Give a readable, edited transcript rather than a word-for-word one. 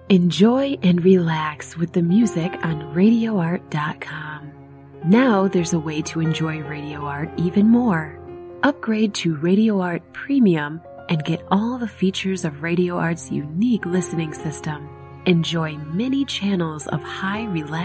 Enjoy and relax with the music on RadioArt.com. Now there's a way to enjoy Radio Art even more. Upgrade to Radio Art Premium and get all the features of Radio Art's unique listening system. Enjoy many channels of high relaxation